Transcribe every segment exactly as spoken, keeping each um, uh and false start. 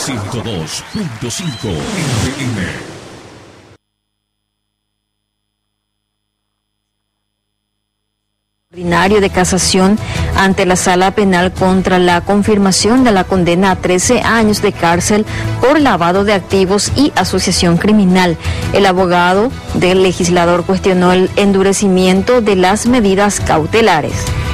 ciento dos punto cinco F M. Ordinario de casación ante la Sala Penal contra la confirmación de la condena a trece años de cárcel por lavado de activos y asociación criminal. El abogado del legislador cuestionó el endurecimiento de las medidas cautelares.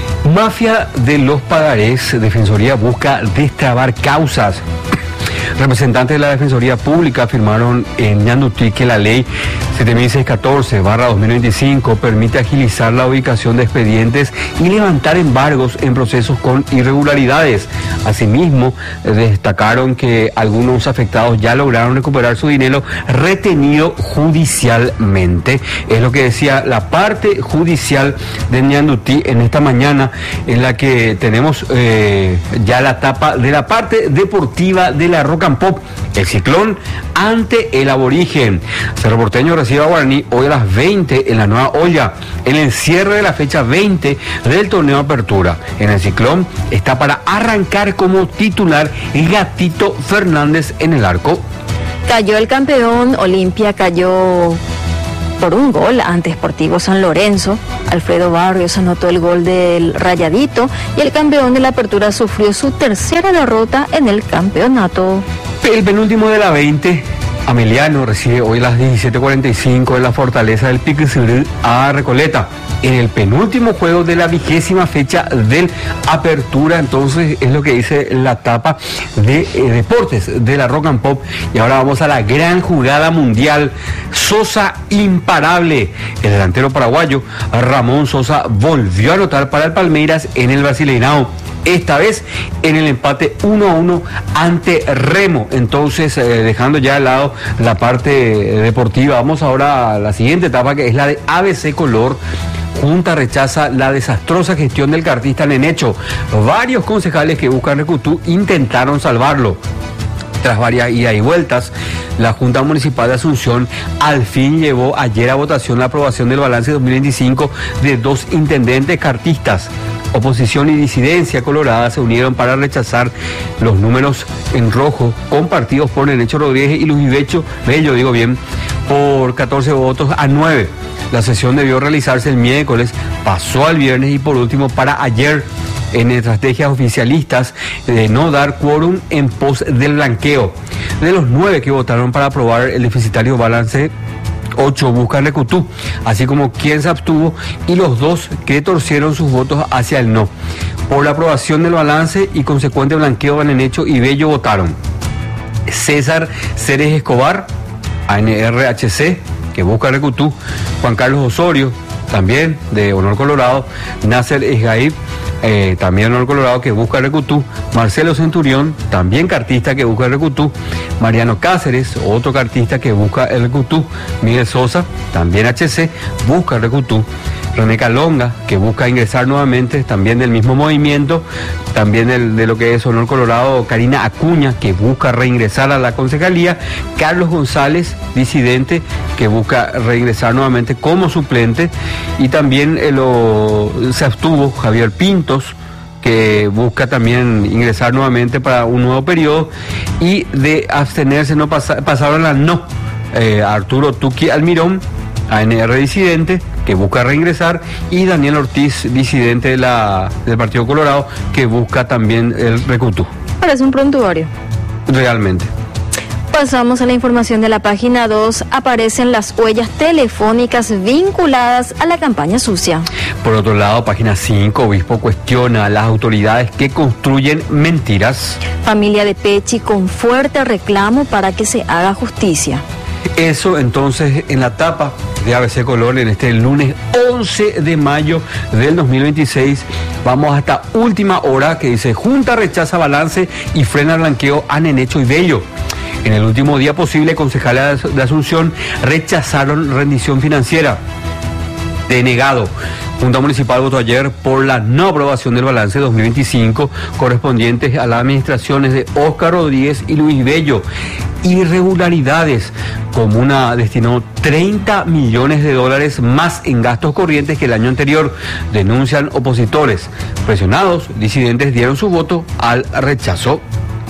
Mafia de los pagarés. Defensoría busca destrabar causas. Representantes de la Defensoría Pública afirmaron en Ñandutí que la ley siete mil seiscientos catorce barra dos mil veinticinco permite agilizar la ubicación de expedientes y levantar embargos en procesos con irregularidades. Asimismo, destacaron que algunos afectados ya lograron recuperar su dinero retenido judicialmente. Es lo que decía la parte judicial de Ñandutí en esta mañana, en la que tenemos eh, ya la etapa de la parte deportiva de la Rock and Pop, el Ciclón ante el Aborigen. Cerro Porteño recibe a Guaraní hoy a las veinte en la Nueva Olla, el encierre de la fecha veinte del torneo Apertura. En el Ciclón está para arrancar como titular Gatito Fernández en el arco. Cayó el campeón, Olimpia cayó por un gol ante Sportivo San Lorenzo. Alfredo Barrios anotó el gol del Rayadito y el campeón de la Apertura sufrió su tercera derrota en el campeonato. El penúltimo de la veinte, Ameliano, recibe hoy a las diecisiete cuarenta y cinco en la Fortaleza del Piquecirú a Recoleta. En el penúltimo juego de la vigésima fecha del Apertura, entonces es lo que dice la etapa de eh, deportes de la Rock and Pop. Y ahora vamos a la gran jugada mundial. Sosa imparable. El delantero paraguayo Ramón Sosa volvió a anotar para el Palmeiras en el Brasileirao, esta vez en el empate uno a uno ante Remo. Entonces, eh, dejando ya de lado la parte deportiva, vamos ahora a la siguiente etapa, que es la de A B C Color. Junta rechaza la desastrosa gestión del cartista Nenecho. Varios concejales que buscan Recutú intentaron salvarlo. Tras varias idas y vueltas, la Junta Municipal de Asunción al fin llevó ayer a votación la aprobación del balance dos mil veinticinco de dos intendentes cartistas. Oposición y disidencia colorada se unieron para rechazar los números en rojo compartidos por Nenecho Rodríguez y Luis Bello, Bello, digo bien, por catorce votos a nueve. La sesión debió realizarse el miércoles, pasó al viernes y por último para ayer, en estrategias oficialistas de no dar quórum en pos del blanqueo. De los nueve que votaron para aprobar el deficitario balance, ocho buscan Recutú, así como quien se abstuvo, y los dos que torcieron sus votos hacia el no. Por la aprobación del balance y consecuente blanqueo, Nenecho y Bello votaron César Ceres Escobar, A N R H C, que busca Recutú, Juan Carlos Osorio, también de Honor Colorado, Nasser Esgaib, eh, también Honor Colorado, que busca Recutú, Marcelo Centurión, también cartista, que busca Recutú, Mariano Cáceres, otro cartista que busca el Recutú, Miguel Sosa, también H C, busca Recutú, René Calonga, que busca ingresar nuevamente, también del mismo movimiento, también del, de lo que es Honor Colorado, Karina Acuña, que busca reingresar a la concejalía, Carlos González, disidente, que busca reingresar nuevamente como suplente, y también eh, lo, se abstuvo Javier Pintos, que busca también ingresar nuevamente para un nuevo periodo, y de abstenerse no pasa, pasaron a no, eh, Arturo Tuqui Almirón, A N R disidente, que busca reingresar, y Daniel Ortiz, disidente de la, del Partido Colorado, que busca también el Recutú. Parece un prontuario. Realmente. Pasamos a la información de la página dos. Aparecen las huellas telefónicas vinculadas a la campaña sucia. Por otro lado, página cinco, Obispo cuestiona a las autoridades que construyen mentiras. Familia de Pechi con fuerte reclamo para que se haga justicia. Eso entonces en la tapa de A B C Color en este lunes once de mayo del dos mil veintiséis. Vamos hasta última hora, que dice: Junta rechaza balance y frena el blanqueo a Nenecho y Bello. En el último día posible, concejales de Asunción rechazaron rendición financiera. Denegado. Junta Municipal votó ayer por la no aprobación del balance dos mil veinticinco correspondientes a las administraciones de Óscar Rodríguez y Luis Bello. Irregularidades. Comuna destinó treinta millones de dólares más en gastos corrientes que el año anterior, denuncian opositores. Presionados, disidentes dieron su voto al rechazo.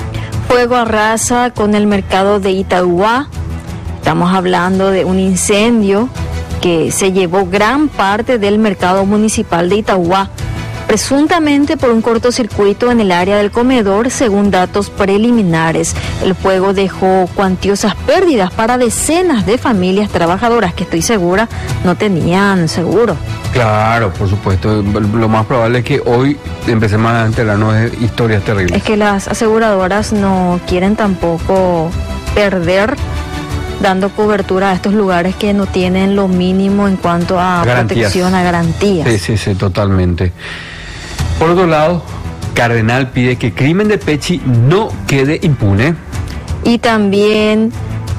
Fuego arrasa con el mercado de Itauguá. Estamos hablando de un incendio que se llevó gran parte del mercado municipal de Itauguá, presuntamente por un cortocircuito en el área del comedor, según datos preliminares. El fuego dejó cuantiosas pérdidas para decenas de familias trabajadoras que estoy segura no tenían seguro. Claro, por supuesto. Lo más probable es que hoy empecemos a enterarnos de historias terribles. Es que las aseguradoras no quieren tampoco perder dando cobertura a estos lugares que no tienen lo mínimo en cuanto a garantías. Protección, a garantías. Sí, sí, sí, totalmente. Por otro lado, Cardenal pide que crimen de Pechi no quede impune. Y también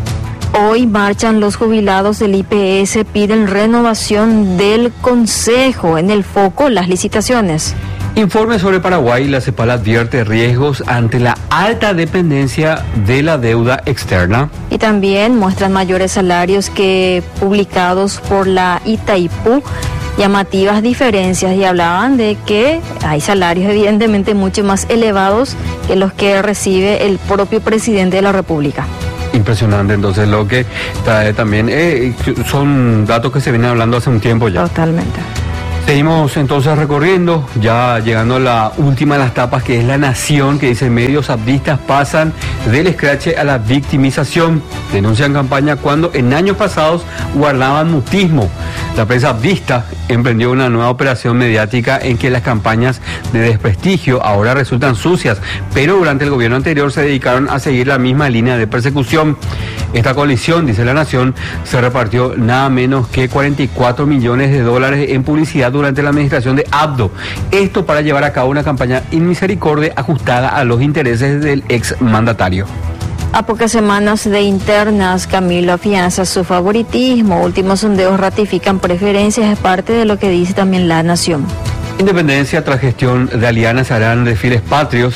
hoy marchan los jubilados del I P S, piden renovación del Consejo. En el foco, las licitaciones. Informe sobre Paraguay, la CEPAL advierte riesgos ante la alta dependencia de la deuda externa. Y también muestran mayores salarios que publicados por la Itaipú, llamativas diferencias, y hablaban de que hay salarios evidentemente mucho más elevados que los que recibe el propio presidente de la República. Impresionante, entonces lo que trae también, eh, son datos que se vienen hablando hace un tiempo ya. Totalmente. Seguimos entonces recorriendo, ya llegando a la última de las etapas, que es La Nación, que dice: medios abdistas pasan del escrache a la victimización. Denuncian campaña cuando en años pasados guardaban mutismo. La prensa abdista emprendió una nueva operación mediática en que las campañas de desprestigio ahora resultan sucias, pero durante el gobierno anterior se dedicaron a seguir la misma línea de persecución. Esta coalición, dice La Nación, se repartió nada menos que cuarenta y cuatro millones de dólares en publicidad durante la administración de Abdo. Esto para llevar a cabo una campaña in misericordia ajustada a los intereses del ex mandatario. A pocas semanas de internas, Camilo afianza su favoritismo. Últimos sondeos ratifican preferencias, es parte de lo que dice también La Nación. Independencia tras gestión de Aliana se harán desfiles patrios.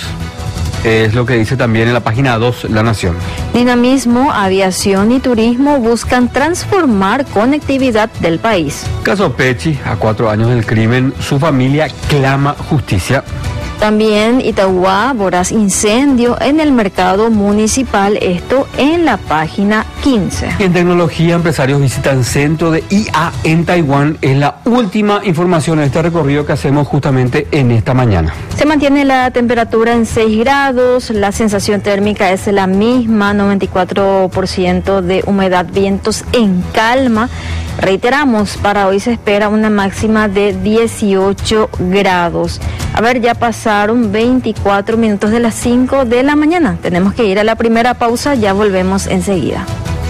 Es lo que dice también en la página dos La Nación. Dinamismo, aviación y turismo buscan transformar conectividad del país. Caso Pechi, a cuatro años del crimen, su familia clama justicia. También Itauguá, voraz incendio en el mercado municipal, esto en la página quince. En tecnología, empresarios visitan centro de I A en Taiwán. Es la última información en este recorrido que hacemos justamente en esta mañana. Se mantiene la temperatura en seis grados, la sensación térmica es la misma, noventa y cuatro por ciento de humedad, vientos en calma. Reiteramos, para hoy se espera una máxima de dieciocho grados. A ver, ya pasaron veinticuatro minutos de las cinco de la mañana. Tenemos que ir a la primera pausa, ya volvemos enseguida.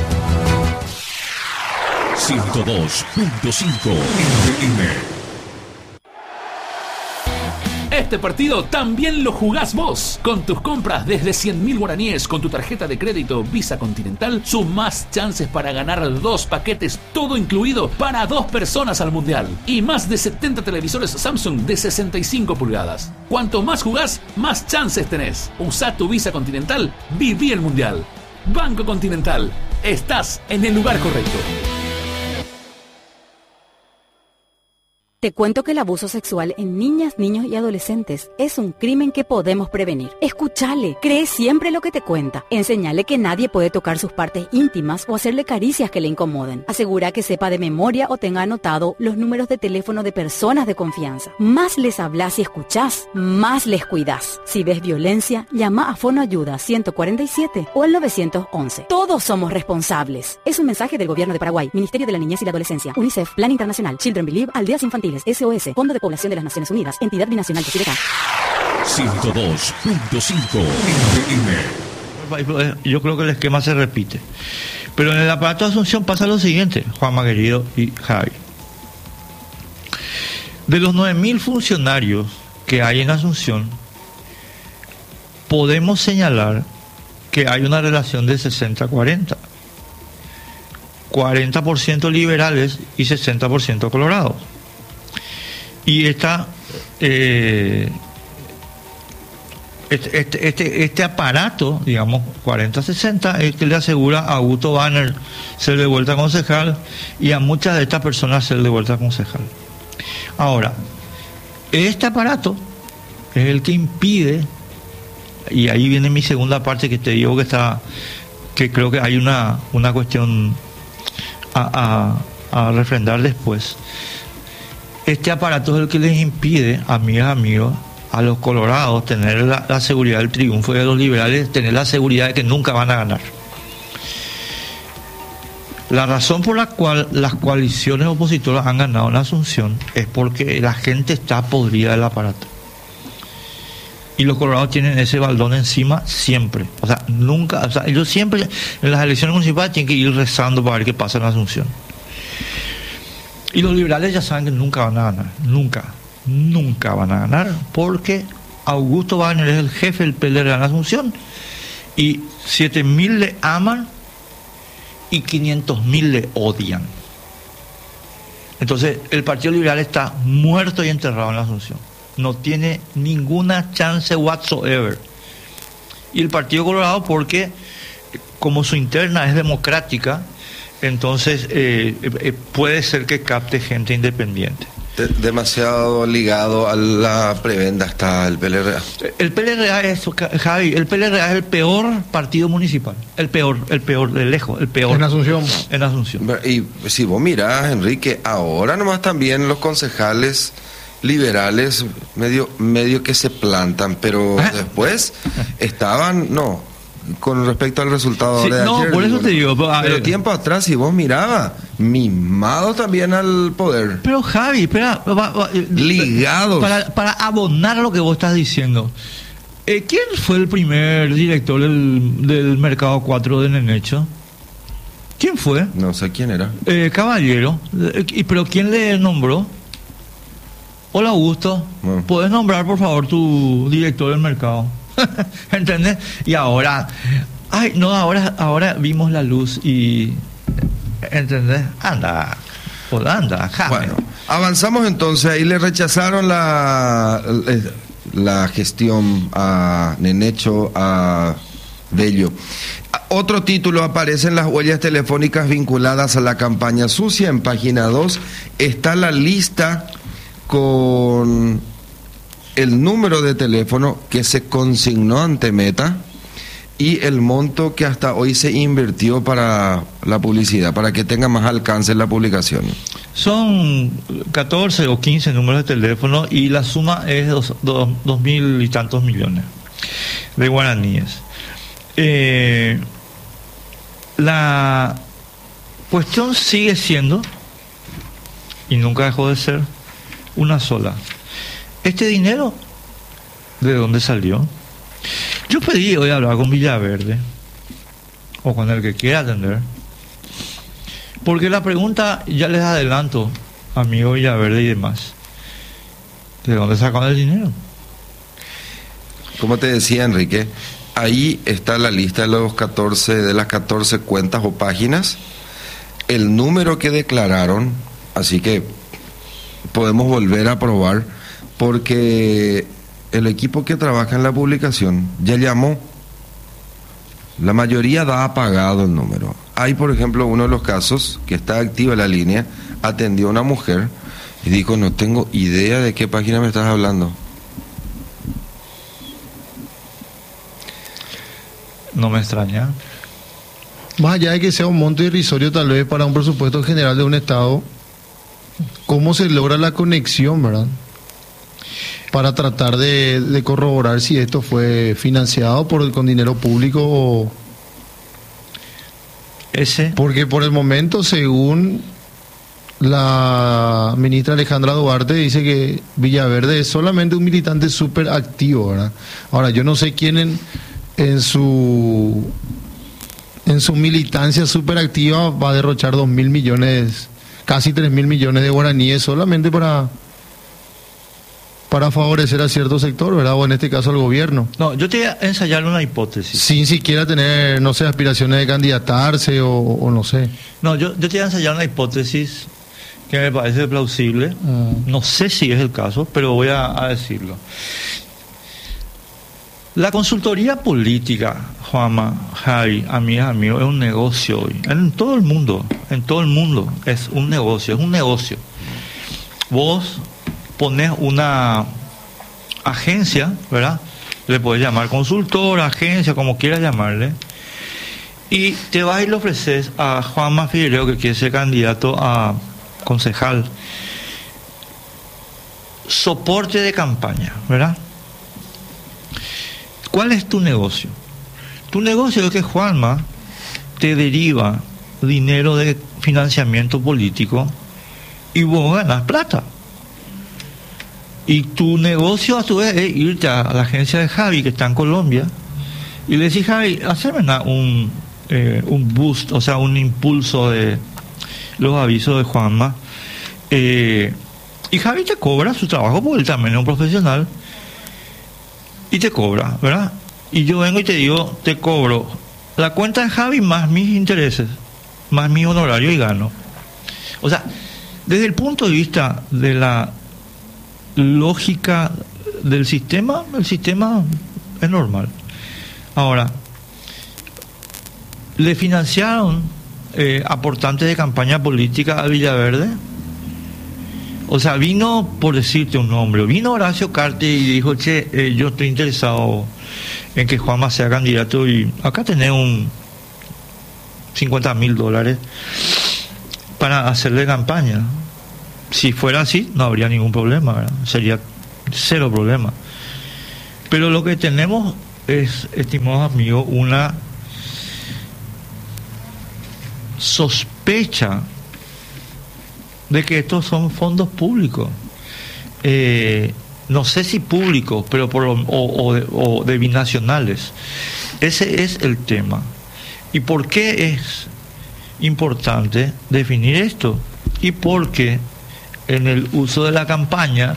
ciento dos punto cinco F M. Este partido también lo jugás vos. Con tus compras desde cien mil guaraníes con tu tarjeta de crédito Visa Continental, sumás chances para ganar dos paquetes, todo incluido, para dos personas al Mundial. Y más de setenta televisores Samsung de sesenta y cinco pulgadas. Cuanto más jugás, más chances tenés. Usá tu Visa Continental, viví el Mundial. Banco Continental, estás en el lugar correcto. Te cuento que el abuso sexual en niñas, niños y adolescentes es un crimen que podemos prevenir. Escúchale, cree siempre lo que te cuenta. Enséñale que nadie puede tocar sus partes íntimas o hacerle caricias que le incomoden. Asegura que sepa de memoria o tenga anotado los números de teléfono de personas de confianza. Más les hablas y escuchás, más les cuidás. Si ves violencia, llama a Fonoayuda ciento cuarenta y siete o al nueve once. Todos somos responsables. Es un mensaje del Gobierno de Paraguay, Ministerio de la Niñez y la Adolescencia, UNICEF, Plan Internacional, Children Believe, Aldeas Infantiles, S O S, Fondo de Población de las Naciones Unidas, Entidad Binacional de Chile. ciento dos punto cinco F M. Yo creo que el esquema se repite. Pero en el aparato de Asunción pasa lo siguiente, Juanma querido y Javi. De los nueve mil funcionarios que hay en Asunción, podemos señalar que hay una relación de sesenta a cuarenta. cuarenta por ciento liberales y sesenta por ciento colorados. Y esta, eh, este, este, este, este aparato, digamos, cuarenta sesenta, es que le asegura a Augusto Banner ser de vuelta concejal y a muchas de estas personas ser de vuelta concejal. Ahora, este aparato es el que impide y ahí viene mi segunda parte que te digo que está, que creo que hay una, una cuestión a, a, a refrendar después. Este aparato es el que les impide, amigas, amigos, a los colorados tener la, la seguridad del triunfo y a los liberales tener la seguridad de que nunca van a ganar. La razón por la cual las coaliciones opositoras han ganado en Asunción es porque la gente está podrida del aparato. Y los colorados tienen ese baldón encima siempre. O sea, nunca, o sea, ellos siempre en las elecciones municipales tienen que ir rezando para ver qué pasa en Asunción. Y los liberales ya saben que nunca van a ganar. Nunca, nunca van a ganar porque Augusto Wagner es el jefe del P L R en Asunción y siete mil le aman y quinientos mil le odian. Entonces el Partido Liberal está muerto y enterrado en la Asunción, no tiene ninguna chance whatsoever. Y el Partido Colorado, porque como su interna es democrática, entonces eh, eh, puede ser que capte gente independiente. De- demasiado ligado a la prebenda está el P L R A. El P L R A es, Javi, el P L R A es el peor partido municipal, el peor, el peor, de lejos, el peor. En Asunción. En Asunción. Y si vos mirás, Enrique, ahora nomás también los concejales liberales medio medio que se plantan, pero Ajá. después estaban, no, con respecto al resultado Sí, de no, ayer. por eso te digo, a pero ver. tiempo atrás, si vos mirabas, mimado también al poder. Pero Javi, espera, va- va- eh, Ligados. Para, para abonar lo que vos estás diciendo. Eh, ¿Quién fue el primer director del, del Mercado cuatro de Nenecho? ¿Quién fue? No sé quién era. Eh, Caballero. Eh, y- ¿Pero quién le nombró? Hola, Augusto. Bueno. ¿Puedes nombrar, por favor, tu director del mercado? ¿Entendés? Y ahora... Ay, no, ahora, ahora vimos la luz y... ¿Entendés? Anda. Pues anda, Jaime. Bueno, avanzamos entonces. Ahí le rechazaron la, la gestión a Nenecho, a Bello. Otro título aparece en las huellas telefónicas vinculadas a la campaña sucia. En página dos está la lista con el número de teléfono que se consignó ante Meta y el monto que hasta hoy se invirtió para la publicidad, para que tenga más alcance en la publicación. Son catorce o quince números de teléfono y la suma es dos, dos, dos mil y tantos millones de guaraníes. Eh, la cuestión sigue siendo, y nunca dejó de ser, una sola. ¿Este dinero de dónde salió? Yo pedí hoy hablar con Villaverde, o con el que quiera atender, porque la pregunta, ya les adelanto, amigo Villaverde y demás, ¿de dónde sacan el dinero? Como te decía, Enrique, ahí está la lista de los catorce, de las catorce cuentas o páginas, el número que declararon, así que podemos volver a probar, porque el equipo que trabaja en la publicación ya llamó. La mayoría da apagado el número. Hay, por ejemplo, uno de los casos que está activa la línea, atendió a una mujer y dijo, no tengo idea de qué página me estás hablando. No me extraña. Más allá de que sea un monto irrisorio tal vez para un presupuesto general de un Estado, ¿cómo se logra la conexión, verdad? Para tratar de, de corroborar si esto fue financiado por con dinero público o... Ese, Porque por el momento, según la ministra Alejandra Duarte, dice que Villaverde es solamente un militante súper activo, ¿verdad? Ahora, yo no sé quién en, en su en su militancia súper activa va a derrochar dos mil millones, casi tres mil millones de guaraníes solamente para para favorecer a cierto sector, ¿verdad? O en este caso al gobierno. no, yo te voy a ensayar una hipótesis. Sin siquiera tener, no sé, aspiraciones de candidatarse o, o no sé. No, yo, yo te voy a ensayar una hipótesis que me parece plausible. Ah. No sé si es el caso, pero voy a, a decirlo. La consultoría política, Juanma, Javi, amigas, amigos, es un negocio hoy. En todo el mundo, en todo el mundo es un negocio, es un negocio. Vos pones una agencia, ¿verdad? le puedes llamar consultor, agencia, como quieras llamarle, y te vas y le ofreces a Juanma Figueiredo, que quiere ser candidato a concejal, soporte de campaña, ¿verdad? ¿Cuál es tu negocio? Tu negocio es que Juanma te deriva dinero de financiamiento político y vos ganas plata. Y tu negocio a su vez es irte a la agencia de Javi, que está en Colombia, y le decís: Javi, haceme un, eh, un boost, o sea, un impulso de los avisos de Juanma. Eh, y Javi te cobra su trabajo, porque él también es un profesional, y te cobra, ¿verdad? Y yo vengo y te digo, te cobro la cuenta de Javi más mis intereses, más mi honorario, y gano. O sea, desde el punto de vista de la lógica del sistema, el sistema es normal. Ahora, le financiaron eh, aportantes de campaña política a Villaverde. O sea, vino, por decirte un nombre, vino Horacio Cartes y dijo: che, eh, yo estoy interesado en que Juanma sea candidato, y acá tenés un cincuenta mil dólares para hacerle campaña. Si fuera así, no habría ningún problema, ¿verdad? Sería cero problema. Pero lo que tenemos es, estimados amigos, una sospecha de que estos son fondos públicos. Eh, no sé si públicos, pero por lo, o, o, de, o de binacionales. Ese es el tema. ¿Y por qué es importante definir esto? Y porque en el uso de la campaña,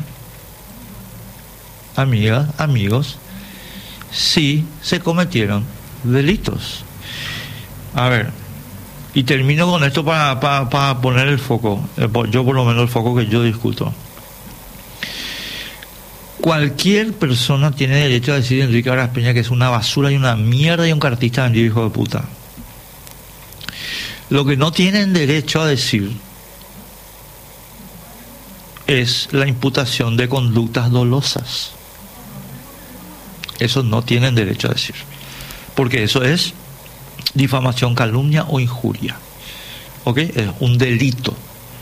amigas, amigos, sí se cometieron delitos. A ver, y termino con esto para, para, para poner el foco, yo por lo menos el foco que yo discuto. Cualquier persona tiene derecho a decir Enrique Vargas Peña que es una basura y una mierda y un cartista vendido, hijo de puta. Lo que no tienen derecho a decir es la imputación de conductas dolosas. Eso no tienen derecho a decir, porque eso es difamación, calumnia o injuria. ¿Ok? Es un delito.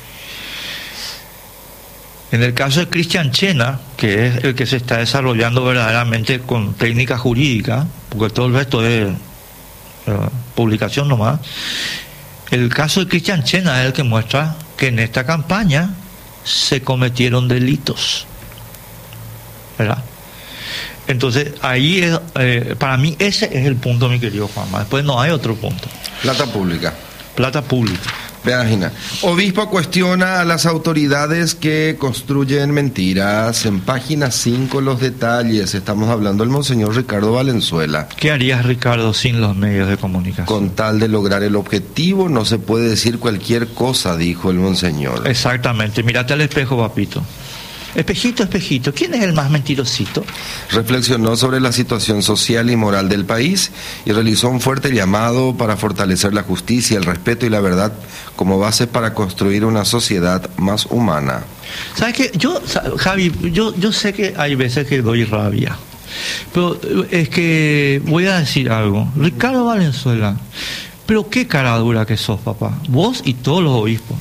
En el caso de Cristian Chena, que es el que se está desarrollando verdaderamente con técnica jurídica, porque todo el resto es uh, publicación nomás, el caso de Cristian Chena es el que muestra que en esta campaña se cometieron delitos, ¿verdad? Entonces ahí es, eh, para mí ese es el punto, mi querido Juanma. Después no hay otro punto. Plata pública. Plata pública. Vean, Gina. Obispo cuestiona a las autoridades que construyen mentiras. En página cinco los detalles. Estamos hablando del monseñor Ricardo Valenzuela. ¿Qué harías, Ricardo, sin los medios de comunicación? Con tal de lograr el objetivo no se puede decir cualquier cosa, dijo el monseñor. Exactamente. Mírate al espejo, papito. Espejito, espejito, ¿quién es el más mentirosito? Reflexionó sobre la situación social y moral del país y realizó un fuerte llamado para fortalecer la justicia, el respeto y la verdad como base para construir una sociedad más humana. ¿Sabes qué? Yo, Javi, yo, yo sé que hay veces que doy rabia, pero es que voy a decir algo. Ricardo Valenzuela, pero qué cara dura que sos, papá. Vos y todos los obispos.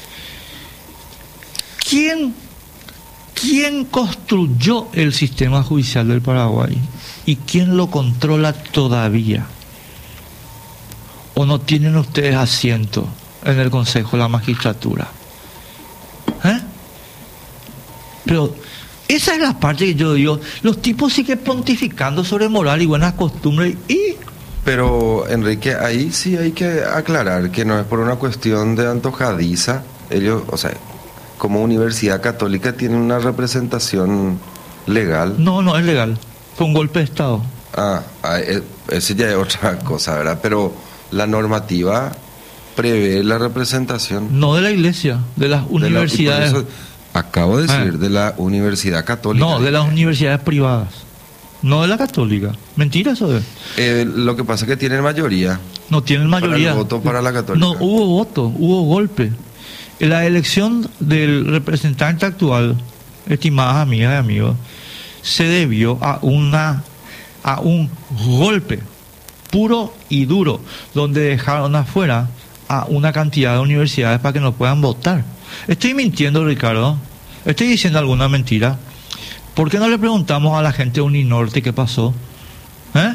¿Quién... ¿Quién construyó el sistema judicial del Paraguay? ¿Y quién lo controla todavía? ¿O no tienen ustedes asiento en el Consejo de la Magistratura? ¿Eh? Pero esa es la parte que yo digo. Los tipos siguen pontificando sobre moral y buenas costumbres y... Pero, Enrique, ahí sí hay que aclarar que no es por una cuestión de antojadiza. Ellos, o sea... como universidad católica tiene una representación legal. No, no es legal. Fue un golpe de Estado. Ah, ese ya es otra cosa, ¿verdad? Pero la normativa prevé la representación. No de la iglesia, de las de universidades. La, eso, acabo de decir, ah. de la universidad católica. No, de las universidades privadas. No de la católica. Mentira eso es. Eh, lo que pasa es que tienen mayoría. No tienen mayoría. Para el voto para la católica. No, hubo voto, hubo golpe. La elección del representante actual, estimadas amigas y amigos, se debió a una a un golpe puro y duro, donde dejaron afuera a una cantidad de universidades para que no puedan votar. ¿Estoy mintiendo, Ricardo? ¿Estoy diciendo alguna mentira? ¿Por qué no le preguntamos a la gente de Uninorte qué pasó? ¿Eh?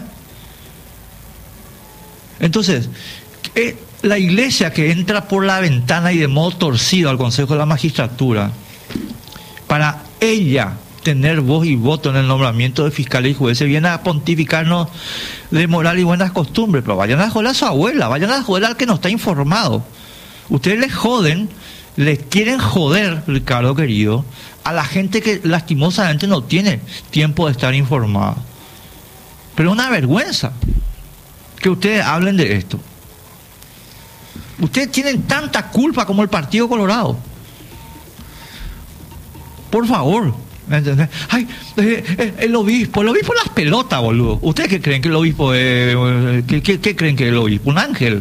Entonces, eh, la iglesia que entra por la ventana y de modo torcido al Consejo de la Magistratura, para ella tener voz y voto en el nombramiento de fiscales y jueces, viene a pontificarnos de moral y buenas costumbres. Pero vayan a joder a su abuela, vayan a joder al que no está informado. Ustedes les joden, les quieren joder, Ricardo querido, a la gente que lastimosamente no tiene tiempo de estar informada. Pero es una vergüenza que ustedes hablen de esto. Ustedes tienen tanta culpa como el Partido Colorado. Por favor, ¿entendés? Ay, eh, eh, el obispo, el obispo las pelotas, boludo. ¿Ustedes qué creen que el obispo es? Eh, ¿qué, qué, ¿Qué creen que es el obispo? ¿Un ángel?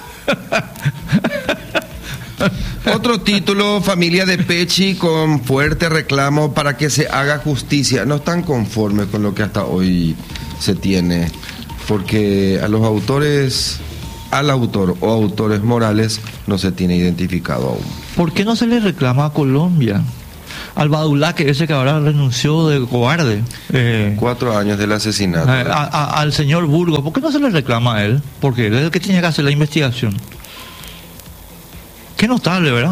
Otro título, familia de Pechi con fuerte reclamo para que se haga justicia. No están conformes con lo que hasta hoy se tiene, porque a los autores, al autor o autores morales no se tiene identificado aún. ¿Por qué no se le reclama a Colombia? Al Badulaque, ese que ahora renunció de cobarde. Eh, Cuatro años del asesinato. A, a, al señor Burgos, ¿por qué no se le reclama a él? Porque él es el que tiene que hacer la investigación. Qué notable, ¿verdad?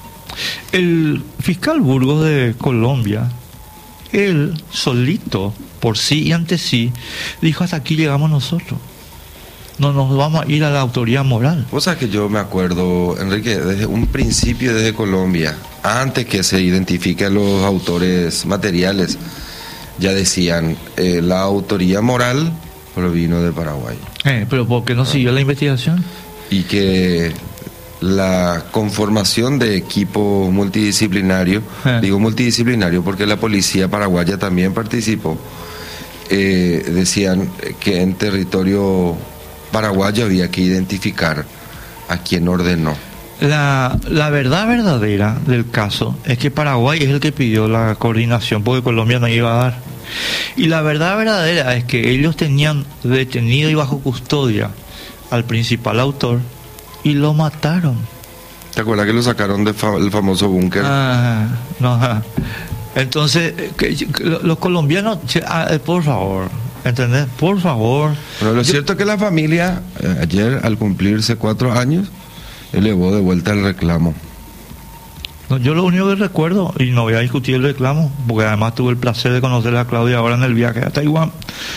El fiscal Burgos de Colombia, él solito, por sí y ante sí, dijo: hasta aquí llegamos nosotros. No nos vamos a ir a la autoridad moral. Vos sabés que yo me acuerdo, Enrique, desde un principio, desde Colombia, antes que se identifiquen los autores materiales, ya decían, eh, la autoría moral provino de Paraguay. Eh, pero ¿por qué no siguió la investigación? Y que la conformación de equipo multidisciplinario, eh. digo multidisciplinario porque la policía paraguaya también participó, eh, decían que en territorio paraguayo había que identificar a quien ordenó. La, la verdad verdadera del caso es que Paraguay es el que pidió la coordinación porque Colombia no iba a dar. Y la verdad verdadera es que ellos tenían detenido y bajo custodia al principal autor y lo mataron. ¿Te acuerdas que lo sacaron del fa famoso búnker? Ah, no. Entonces, que, que, los colombianos, por favor, ¿entendés? Por favor. Pero lo Yo, cierto es que la familia, eh, ayer, al cumplirse cuatro años, elevó de vuelta el reclamo. No, yo lo único que recuerdo, y no voy a discutir el reclamo, porque además tuve el placer de conocer a Claudia ahora en el viaje a Taiwán,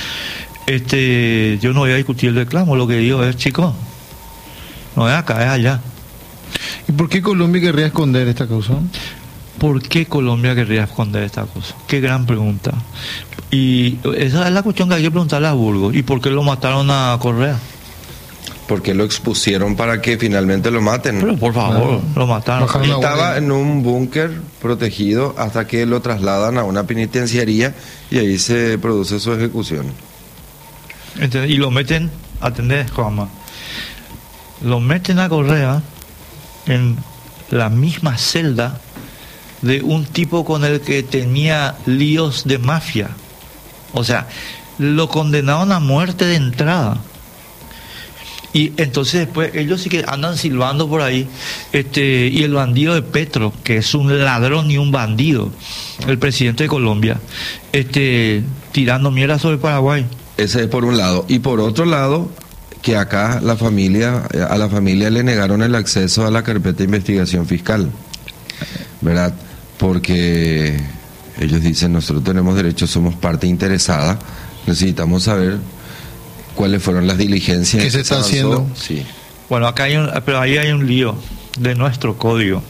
este, yo no voy a discutir el reclamo, lo que digo es, chicos, no es acá, es allá. ¿Y por qué Colombia querría esconder esta causa? ¿Por qué Colombia querría esconder esta cosa? Qué gran pregunta. Y esa es la cuestión que hay que preguntarle a Burgos. ¿Y por qué lo mataron a Correa? Porque lo expusieron para que finalmente lo maten. Pero por favor, no. lo mataron. Estaba en un búnker protegido hasta que lo trasladan a una penitenciaría y ahí se produce su ejecución. Entonces, y lo meten, atendés, Juanma, lo meten a Correa en la misma celda de un tipo con el que tenía líos de mafia. O sea, lo condenaron a muerte de entrada. Y entonces después ellos sí que andan silbando por ahí, este, y el bandido de Petro, que es un ladrón y un bandido, el presidente de Colombia, este, tirando mierda sobre Paraguay. Ese es por un lado. Y por otro lado, que acá la familia, a la familia le negaron el acceso a la carpeta de investigación fiscal, ¿verdad? Porque ellos dicen, nosotros tenemos derecho, somos parte interesada, necesitamos saber cuáles fueron las diligencias que se está haciendo. Sí. Bueno, acá hay un, pero ahí hay un lío de nuestro código.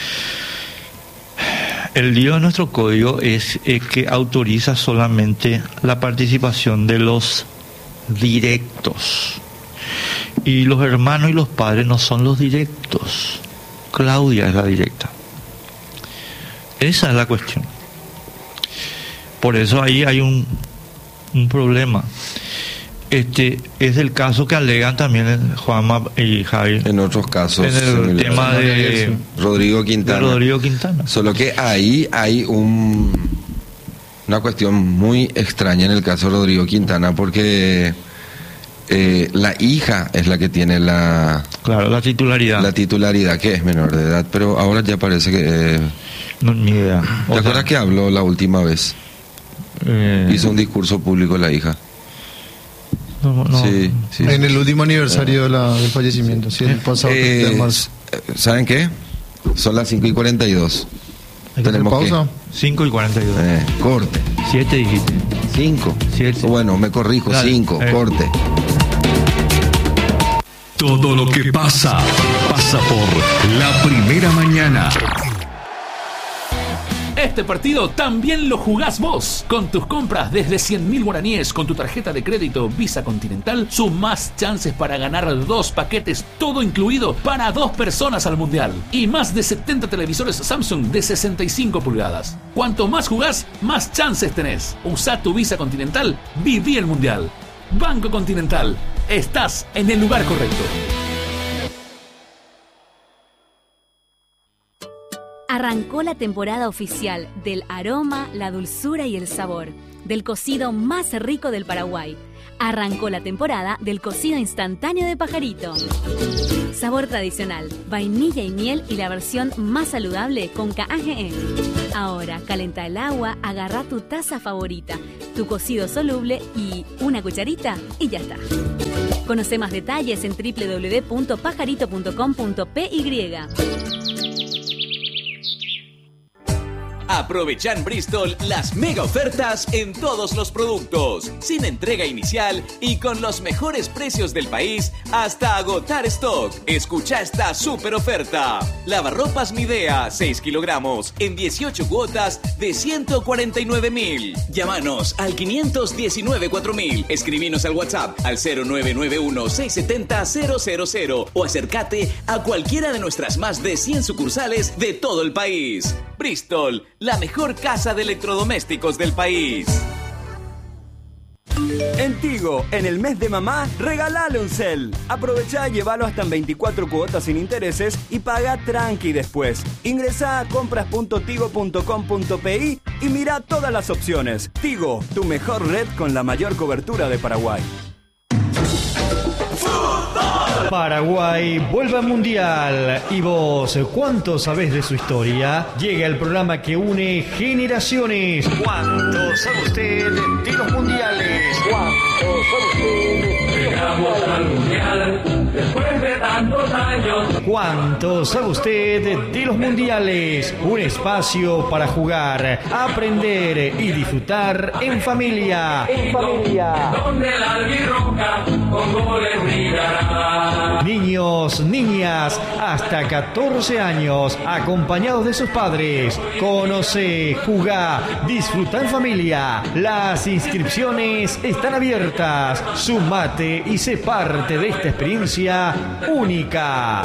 El lío de nuestro código es, es que autoriza solamente la participación de los directos. Y los hermanos y los padres no son los directos. Claudia es la directa. Esa es la cuestión. Por eso ahí hay un, un problema. Este es el caso que alegan también Juanma y Javi. En otros casos. En el similares. tema de Rodrigo Quintana. de Rodrigo Quintana. Solo que ahí hay un una cuestión muy extraña en el caso de Rodrigo Quintana, porque eh, la hija es la que tiene la... Claro, la titularidad. La titularidad, que es menor de edad, pero ahora ya parece que... Eh, no, ni idea. ¿Te o acuerdas sea, que habló la última vez? Eh... Hizo un discurso público la hija. No, no, sí, sí, en sí. el último aniversario de la, del fallecimiento, sí, el pasado eh, de marzo. ¿Saben qué? Son las cinco y cuarenta y dos. ¿Tenemos pausa? cinco y cuarenta y dos. Eh, corte. siete dijiste. cinco. siete. Bueno, me corrijo, cinco. Eh. Corte. Todo lo que pasa, pasa por La Primera Mañana. Este partido también lo jugás vos. Con tus compras desde cien mil guaraníes con tu tarjeta de crédito Visa Continental, sumás chances para ganar dos paquetes, todo incluido, para dos personas al Mundial. Y más de setenta televisores Samsung de sesenta y cinco pulgadas. Cuanto más jugás, más chances tenés. Usá tu Visa Continental, viví el Mundial. Banco Continental, estás en el lugar correcto. Arrancó la temporada oficial del aroma, la dulzura y el sabor del cocido más rico del Paraguay. Arrancó la temporada del cocido instantáneo de Pajarito. Sabor tradicional, vainilla y miel y la versión más saludable con K G E. Ahora, calenta el agua, agarra tu taza favorita, tu cocido soluble y una cucharita y ya está. Conoce más detalles en doble u doble u doble u punto pajarito punto com punto p y. Aprovecha en Bristol las mega ofertas en todos los productos, sin entrega inicial y con los mejores precios del país hasta agotar stock. Escucha esta super oferta. Lavarropas Midea, seis kilogramos, en dieciocho cuotas de ciento cuarenta y nueve mil. Llámanos al quinientos diecinueve cuatro mil. Escribinos al WhatsApp al cero nueve nueve uno seis siete cero cero cero cero o acércate a cualquiera de nuestras más de cien sucursales de todo el país. Bristol, la mejor casa de electrodomésticos del país. En Tigo, en el mes de mamá, regalale un cel. Aprovecha y llévalo hasta en veinticuatro cuotas sin intereses y paga tranqui después. Ingresá a compras punto tigo punto com punto p y mira todas las opciones. Tigo, tu mejor red con la mayor cobertura de Paraguay. Paraguay vuelve al Mundial. ¿Y vos cuánto sabés de su historia? Llega el programa que une generaciones. ¿Cuánto sabe usted de los mundiales? ¿Cuánto sabe usted? Llegamos al Mundial después de tantos años. ¿Cuánto sabe usted de los mundiales? Un espacio para jugar, aprender y disfrutar en familia. En familia. Donde la albirroja con goles brillará. Niños, niñas, hasta catorce años, acompañados de sus padres. Conoce, jugá, disfruta en familia. Las inscripciones están abiertas. Sumate y sé parte de esta experiencia única.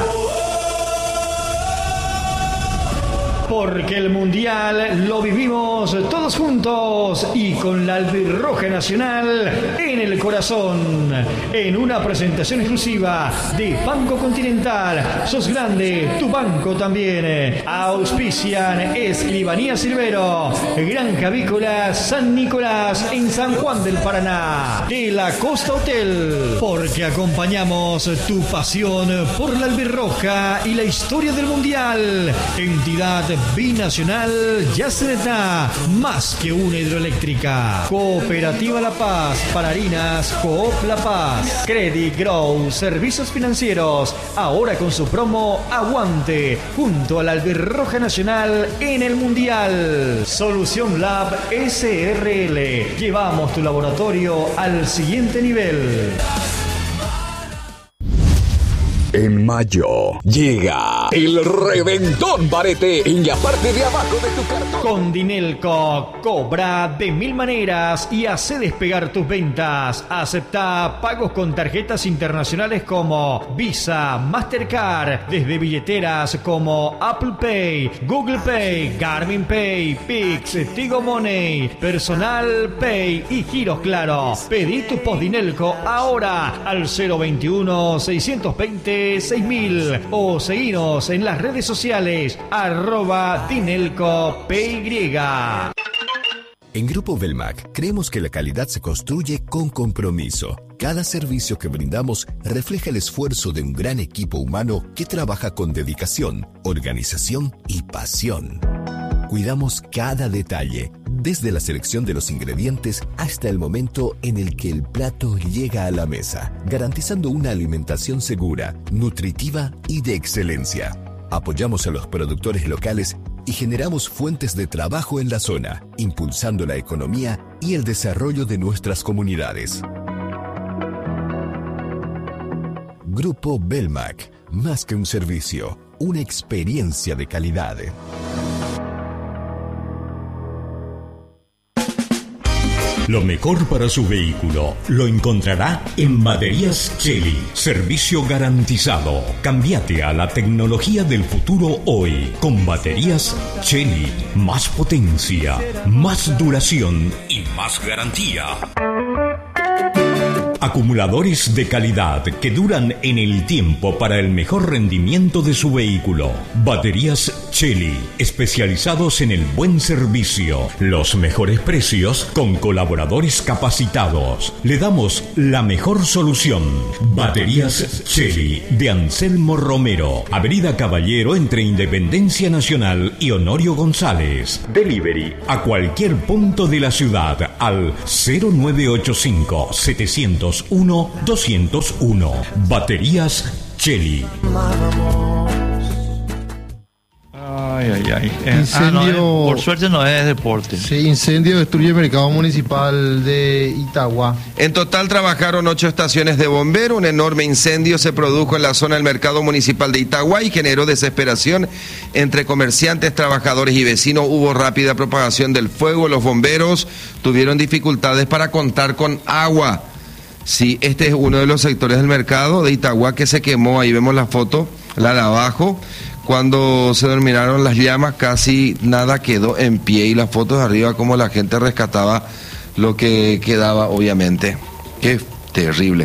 Porque el Mundial lo vivimos todos juntos y con la albirroja nacional en el corazón. En una presentación exclusiva de Banco Continental. Sos grande, tu banco también. Auspician Escribanía Silvero, Granja Avícola San Nicolás en San Juan del Paraná. De la Costa Hotel. Porque acompañamos tu pasión por la albirroja y la historia del Mundial. Entidad binacional Yaceneta, más que una hidroeléctrica. Cooperativa La Paz, para harinas Coop La Paz. Credit Grow, servicios financieros, ahora con su promo Aguante, junto a la albirroja nacional en el Mundial. Solución Lab S R L, llevamos tu laboratorio al siguiente nivel. En mayo llega el reventón Barete en la parte de abajo de tu cartón. Con Dinelco, cobra de mil maneras y hace despegar tus ventas. Acepta pagos con tarjetas internacionales como Visa, Mastercard, desde billeteras como Apple Pay, Google Pay, Garmin Pay, Pix, Tigo Money, Personal Pay y giros Claro. Pedí tu post Dinelco ahora al cero veintiuno seiscientos veinte seis mil o seguinos en las redes sociales arroba Dinelco P Y. En Grupo Belmac creemos que la calidad se construye con compromiso. Cada servicio que brindamos refleja el esfuerzo de un gran equipo humano que trabaja con dedicación, organización y pasión. Cuidamos cada detalle, desde la selección de los ingredientes hasta el momento en el que el plato llega a la mesa, garantizando una alimentación segura, nutritiva y de excelencia. Apoyamos a los productores locales y generamos fuentes de trabajo en la zona, impulsando la economía y el desarrollo de nuestras comunidades. Grupo Belmac, más que un servicio, una experiencia de calidad. Lo mejor para su vehículo lo encontrará en Baterías Cheli. Servicio garantizado. Cámbiate a la tecnología del futuro hoy con Baterías Cheli. Más potencia, más duración y más garantía. Acumuladores de calidad que duran en el tiempo para el mejor rendimiento de su vehículo. Baterías Cheli, especializados en el buen servicio, los mejores precios con colaboradores capacitados. Le damos la mejor solución. Baterías Cheli de Anselmo Romero, Avenida Caballero entre Independencia Nacional y Honorio González. Delivery a cualquier punto de la ciudad al cero nueve ocho cinco, setecientos uno, doscientos uno. Baterías Cheli. Ay, ay, ay. Eh, Incendio, ah, no, eh, por suerte no es deporte. Sí, incendio destruye el mercado municipal de Itagua. En total trabajaron ocho estaciones de bombero. Un enorme incendio se produjo en la zona del mercado municipal de Itagua y generó desesperación entre comerciantes, trabajadores y vecinos. Hubo rápida propagación del fuego. Los bomberos tuvieron dificultades para contar con agua. Sí, este es uno de los sectores del mercado de Itagua que se quemó. Ahí vemos la foto, la de abajo. Cuando se terminaron las llamas, casi nada quedó en pie. Y las fotos de arriba, como la gente rescataba lo que quedaba, obviamente. Qué terrible.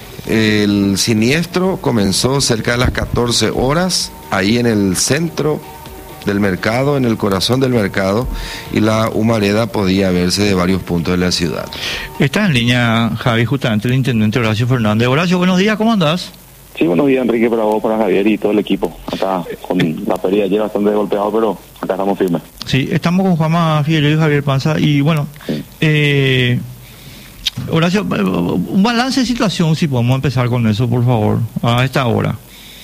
El siniestro comenzó cerca de las catorce horas, ahí en el centro del mercado, en el corazón del mercado, y la humareda podía verse de varios puntos de la ciudad. Está en línea, Javi, justamente el intendente Horacio Fernández. Horacio, buenos días, ¿cómo andás? Sí, buenos días, Enrique, para vos, para Javier y todo el equipo. Acá con la pérdida ayer bastante golpeado, pero acá estamos firmes. Sí, estamos con Juanma Figueiredo y Javier Panza, y bueno, sí. eh, Horacio, un balance de situación, si podemos empezar con eso, por favor, a esta hora.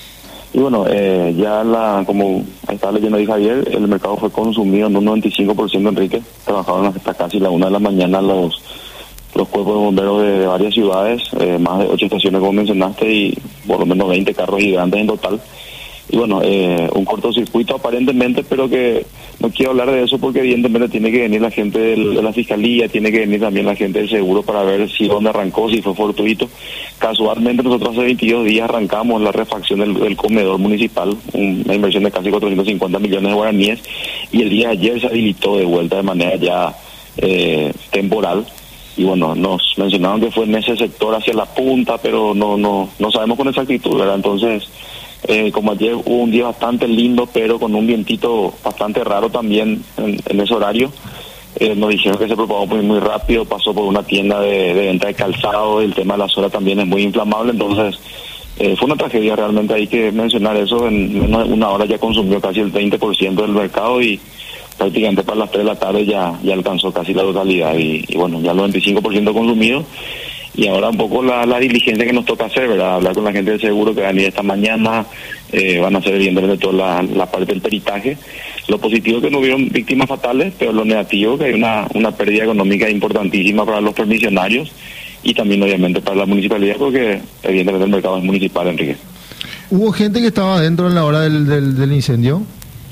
Y bueno, eh, ya la, como estaba leyendo ahí Javier, el mercado fue consumido en un noventa y cinco por ciento, Enrique. Trabajaron hasta casi la una de la mañana los los cuerpos de bomberos de, de varias ciudades, eh, más de ocho estaciones como mencionaste y por lo menos veinte carros gigantes en total. Y bueno, eh, un cortocircuito aparentemente, pero que no quiero hablar de eso porque evidentemente tiene que venir la gente del, de la fiscalía, tiene que venir también la gente del seguro para ver si dónde arrancó, si fue fortuito. Casualmente nosotros hace veintidós días arrancamos la refacción del, del comedor municipal, una inversión de casi cuatrocientos cincuenta millones de guaraníes, y el día de ayer se habilitó de vuelta de manera ya eh, temporal. Y bueno, nos mencionaron que fue en ese sector hacia la punta, pero no no no sabemos con exactitud, ¿verdad? Entonces, eh, como ayer hubo un día bastante lindo, pero con un vientito bastante raro también en, en ese horario, eh, nos dijeron que se propagó muy, muy rápido, pasó por una tienda de, de venta de calzado, el tema de la sola también es muy inflamable, entonces eh, fue una tragedia realmente, hay que mencionar eso, en menos de una hora ya consumió casi el veinte por ciento del mercado y prácticamente para las tres de la tarde ya ya alcanzó casi la totalidad y, y bueno, ya el noventa y cinco por ciento consumido y ahora un poco la, la diligencia que nos toca hacer, ¿verdad? Hablar con la gente del seguro que van a ir esta mañana, eh, van a hacer evidentemente toda la, la parte del peritaje. Lo positivo es que no hubieron víctimas fatales, pero lo negativo que hay una, una pérdida económica importantísima para los permisionarios y también obviamente para la municipalidad porque evidentemente el mercado es municipal, Enrique. ¿Hubo gente que estaba adentro en la hora del, del, del incendio?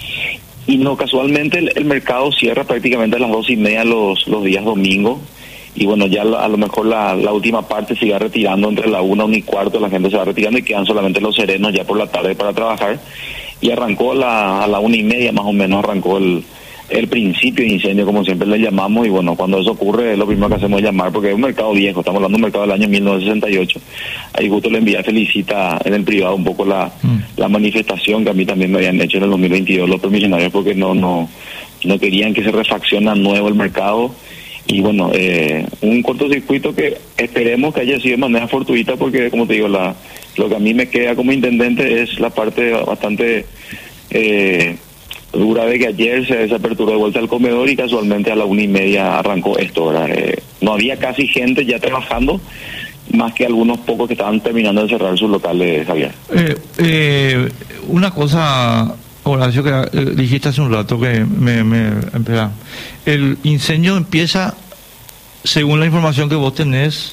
Y no, casualmente el, el mercado cierra prácticamente a las dos y media los, los días domingos. Y bueno, ya a lo mejor la, la última parte se va retirando entre la una, una y cuarto, la gente se va retirando y quedan solamente los serenos ya por la tarde para trabajar. Y arrancó la, a la una y media más o menos, arrancó el, el principio de incendio, como siempre le llamamos. Y bueno, cuando eso ocurre, lo primero que hacemos es llamar, porque es un mercado viejo, estamos hablando de un mercado del año mil novecientos sesenta y ocho. Ahí justo le envié felicita en el privado un poco la, mm. la manifestación que a mí también me habían hecho en el dos mil veintidós los permisionarios, porque no no no querían que se refacciona nuevo el mercado y bueno, eh, un cortocircuito que esperemos que haya sido de manera fortuita, porque como te digo, la lo que a mí me queda como intendente es la parte bastante eh, dura de que ayer se desaperturó de vuelta al comedor y casualmente a la una y media arrancó esto, ¿verdad? Eh, no había casi gente ya trabajando, más que algunos pocos que estaban terminando de cerrar sus locales, Javier. Eh, eh, una cosa, Horacio, que eh, dijiste hace un rato que me, me espera. El incendio empieza, según la información que vos tenés,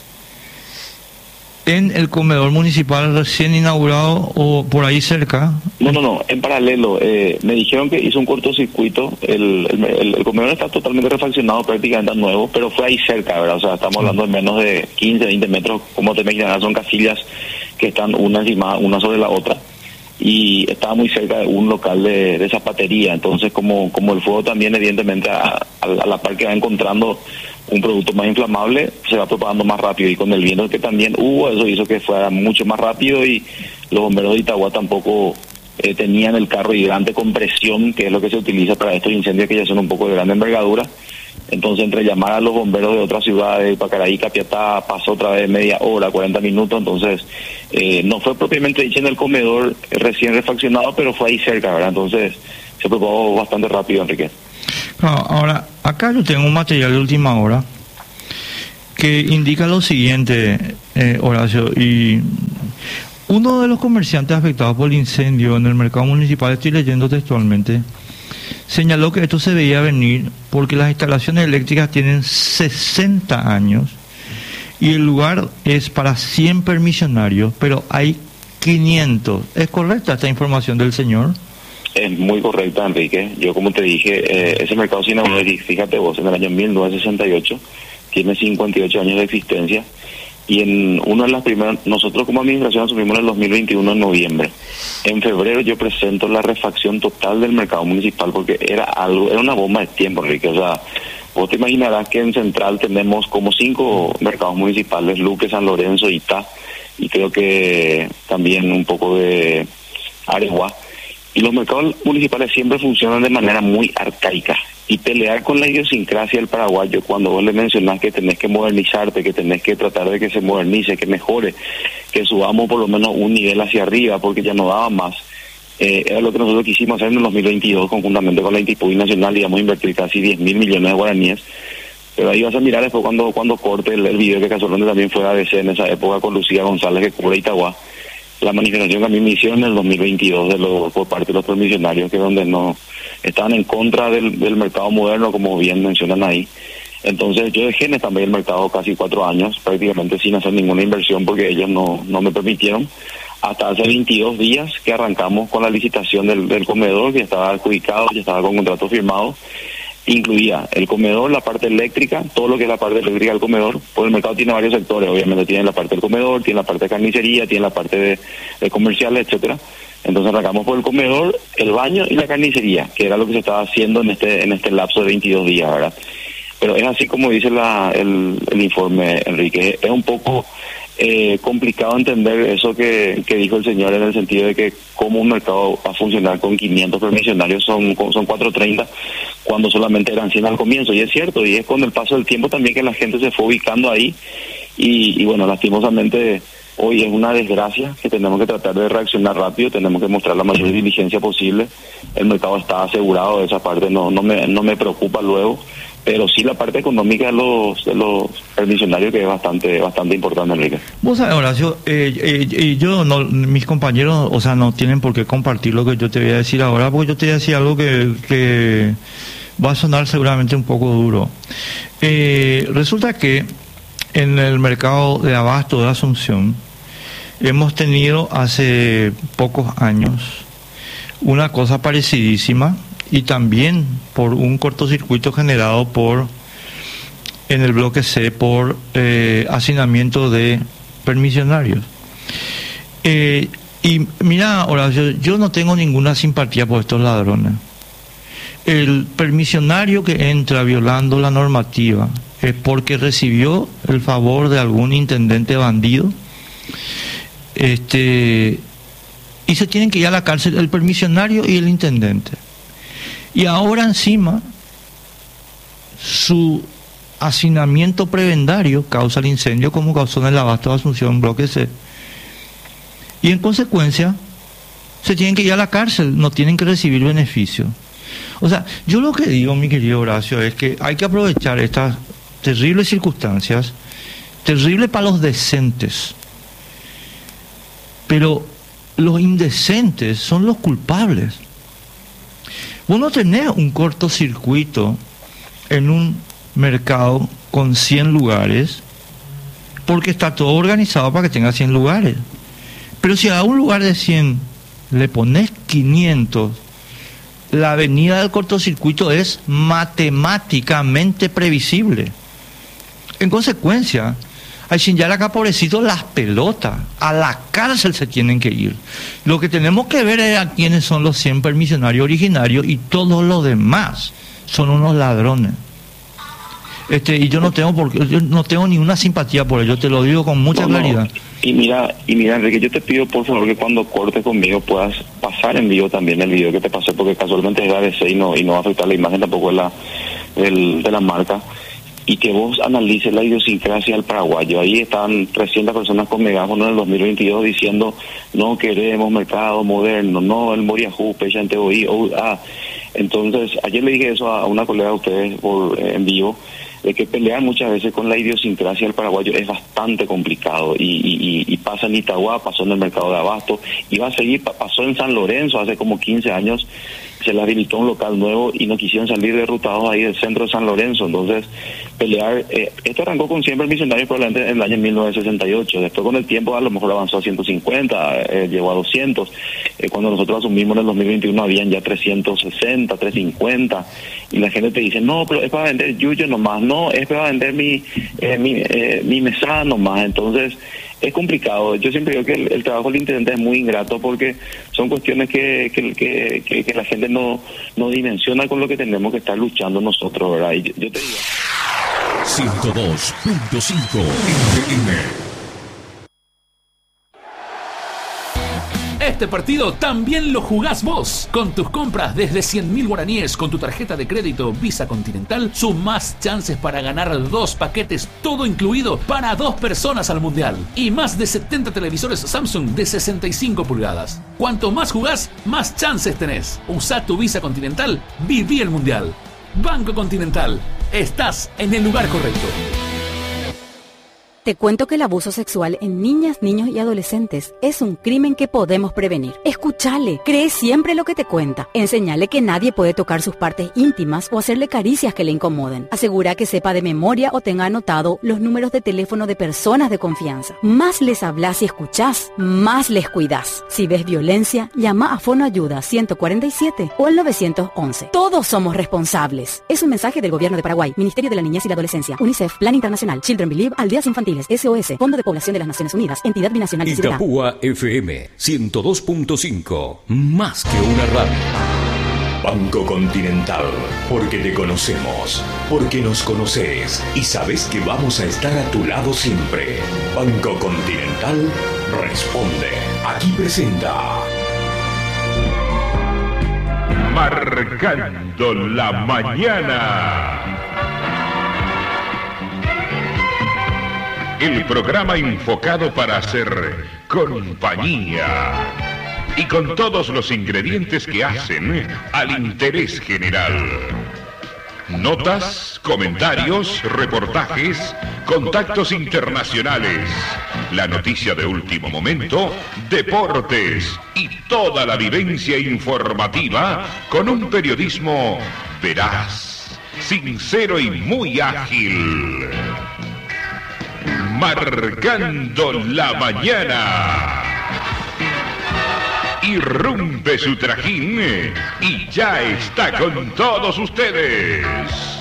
en el comedor municipal recién inaugurado o por ahí cerca. No, no, no, en paralelo. Eh, me dijeron que hizo un cortocircuito. El, el, el, el comedor está totalmente refaccionado, prácticamente nuevo, pero fue ahí cerca, ¿verdad? O sea, estamos hablando de menos de quince, veinte metros. Como te imaginarás, son casillas que están una encima, una sobre la otra. Y estaba muy cerca de un local de, de zapatería. Entonces, como como el fuego también, evidentemente, a, a la par que va encontrando un producto más inflamable, se va propagando más rápido, y con el viento que también hubo, eso hizo que fuera mucho más rápido, y los bomberos de Itagua tampoco eh, tenían el carro hidrante con presión, que es lo que se utiliza para estos incendios que ya son un poco de gran envergadura. Entonces, entre llamar a los bomberos de otras ciudades, Pacaraí, Capiatá, pasó otra vez media hora, cuarenta minutos. Entonces, eh, no fue propiamente dicho en el comedor recién refaccionado, pero fue ahí cerca, ¿verdad? Entonces, se propagó bastante rápido, Enrique. Ahora, acá yo tengo un material de última hora que indica lo siguiente, eh, Horacio, y uno de los comerciantes afectados por el incendio en el mercado municipal, estoy leyendo textualmente, señaló que esto se veía venir porque las instalaciones eléctricas tienen sesenta años y el lugar es para cien permisionarios, pero hay quinientos. ¿Es correcta esta información del señor? Es muy correcta, Enrique. Yo, como te dije, eh, ese mercado sin inauguró, fíjate vos, en el año mil novecientos sesenta y ocho, tiene cincuenta y ocho años de existencia, y en una de las primeras, nosotros como administración asumimos en el dos mil veintiuno, en noviembre. En febrero yo presento la refacción total del mercado municipal, porque era algo, era una bomba de tiempo, Enrique. O sea, vos te imaginarás que en Central tenemos como cinco mercados municipales: Luque, San Lorenzo, Itá, y creo que también un poco de Areguá. Y los mercados municipales siempre funcionan de manera muy arcaica. Y pelear con la idiosincrasia del paraguayo, cuando vos le mencionás que tenés que modernizarte, que tenés que tratar de que se modernice, que mejore, que subamos por lo menos un nivel hacia arriba, porque ya no daba más, eh, era lo que nosotros quisimos hacer en el dos mil veintidós, conjuntamente con la Intipuy Nacional, y íbamos a invertir casi diez mil millones de guaraníes. Pero ahí vas a mirar después cuando cuando corte el, el video, que casualmente también fue A D C en esa época, con Lucía González, que cubre Itagua, la manifestación que a mí me hicieron en el dos mil veintidós de los, por parte de los permisionarios, que donde no estaban en contra del, del mercado moderno, como bien mencionan ahí. Entonces yo dejé en esta el mercado casi cuatro años, prácticamente sin hacer ninguna inversión, porque ellos no, no me permitieron, hasta hace veintidós días que arrancamos con la licitación del, del comedor, que estaba adjudicado, ya estaba con contrato firmado. Incluía el comedor, la parte eléctrica, todo lo que es la parte eléctrica del comedor, porque el mercado tiene varios sectores, obviamente tiene la parte del comedor, tiene la parte de carnicería, tiene la parte de, de comerciales, etcétera. Entonces arrancamos por el comedor, el baño y la carnicería, que era lo que se estaba haciendo en este en este lapso de veintidós días, ¿verdad? Pero es así como dice la, el, el informe, Enrique. Es un poco eh, complicado entender eso que, que dijo el señor, en el sentido de que cómo un mercado va a funcionar con quinientos permisionarios, son son cuatrocientos treinta, cuando solamente eran cien al comienzo. Y es cierto, y es con el paso del tiempo también que la gente se fue ubicando ahí, y, y bueno, lastimosamente hoy es una desgracia que tenemos que tratar de reaccionar rápido, tenemos que mostrar la mayor diligencia posible. El mercado está asegurado de esa parte, no no me no me preocupa luego, pero sí la parte económica de los de los permisionarios, que es bastante bastante importante, Enrique. Vos sabés, Horacio, eh, eh, yo no, mis compañeros, o sea, no tienen por qué compartir lo que yo te voy a decir ahora, porque yo te voy a decir algo que, que va a sonar seguramente un poco duro. Eh, resulta que en el mercado de abasto de Asunción hemos tenido hace pocos años una cosa parecidísima, y también por un cortocircuito generado por en el bloque C por eh, hacinamiento de permisionarios. Eh, y mira, Horacio, yo no tengo ninguna simpatía por estos ladrones. El permisionario que entra violando la normativa es porque recibió el favor de algún intendente bandido, este y se tienen que ir a la cárcel el permisionario y el intendente. Y ahora encima su hacinamiento prebendario causa el incendio como causó en el abasto de Asunción Bloque C. Y en consecuencia se tienen que ir a la cárcel, no tienen que recibir beneficio. O sea, yo lo que digo, mi querido Horacio, es que hay que aprovechar estas terribles circunstancias, terribles para los decentes, pero los indecentes son los culpables. Vos no tenés un cortocircuito en un mercado con cien lugares porque está todo organizado para que tenga cien lugares. Pero si a un lugar de cien le pones quinientos, la avenida del cortocircuito es matemáticamente previsible. En consecuencia, hay sin ya acá, pobrecito, las pelotas, a la cárcel se tienen que ir. Lo que tenemos que ver es a quiénes son los cien permisionarios originarios y todos los demás son unos ladrones. Este, y yo no tengo por, yo no tengo ni una simpatía por ello, te lo digo con mucha no, claridad. No. Y mira, y mira Enrique, yo te pido por favor que cuando cortes conmigo puedas pasar en vivo también el video que te pasé, porque casualmente es de A B C y no, y no va a afectar la imagen tampoco de la, del, de la marca, y que vos analices la idiosincrasia del paraguayo. Ahí están trescientas personas con megáfono en el dos mil veintidós diciendo no queremos mercado moderno, no el Moriajú, Pecha en T O I, oh, ah. Entonces, ayer le dije eso a una colega de ustedes por eh, en vivo, de que pelear muchas veces con la idiosincrasia del paraguayo es bastante complicado y, y, y pasa en Itagua, pasó en el mercado de abasto y va a seguir, pasó en San Lorenzo hace como quince años, se le habilitó un local nuevo y no quisieron salir derrotados ahí del centro de San Lorenzo. Entonces pelear, eh, esto arrancó con cien permisionarios probablemente en el año mil novecientos sesenta y ocho, después con el tiempo a lo mejor avanzó a ciento cincuenta, eh, llegó a doscientos, eh, cuando nosotros asumimos en el dos mil veintiuno habían ya trescientos sesenta, trescientos cincuenta y la gente te dice no, pero es para vender yuyo nomás, no, es para vender mi eh, mi, eh, mi mesada nomás. Entonces es complicado. Yo siempre digo que el, el trabajo del intendente es muy ingrato porque son cuestiones que que, que, que, que la gente no, no dimensiona con lo que tenemos que estar luchando nosotros, ¿verdad? Y yo, yo te digo ciento dos punto cinco F M. Este partido también lo jugás vos. Con tus compras desde cien mil guaraníes con tu tarjeta de crédito Visa Continental, sumás chances para ganar dos paquetes todo incluido para dos personas al Mundial. Y más de setenta televisores Samsung de sesenta y cinco pulgadas. Cuanto más jugás, más chances tenés. Usá tu Visa Continental, viví el Mundial. Banco Continental, estás en el lugar correcto. Te cuento que el abuso sexual en niñas, niños y adolescentes es un crimen que podemos prevenir. Escúchale, cree siempre lo que te cuenta. Enseñale que nadie puede tocar sus partes íntimas o hacerle caricias que le incomoden. Asegura que sepa de memoria o tenga anotado los números de teléfono de personas de confianza. Más les hablas y escuchás, más les cuidás. Si ves violencia, llama a Fono Ayuda ciento cuarenta y siete o al nueve once. Todos somos responsables. Es un mensaje del Gobierno de Paraguay, Ministerio de la Niñez y la Adolescencia, UNICEF, Plan Internacional, Children Believe, Aldeas Infantiles, S O S, Fondo de Población de las Naciones Unidas, Entidad Binacional de Ciudad. Itapúa F M ciento dos punto cinco, más que una radio. Banco Continental, porque te conocemos, porque nos conoces y sabes que vamos a estar a tu lado siempre. Banco Continental responde. Aquí presenta Marcando la Mañana. El programa enfocado para hacer compañía y con todos los ingredientes que hacen al interés general. Notas, comentarios, reportajes, contactos internacionales, la noticia de último momento, deportes y toda la vivencia informativa con un periodismo veraz, sincero y muy ágil. Marcando la Mañana. Irrumpe su trajín y ya está con todos ustedes.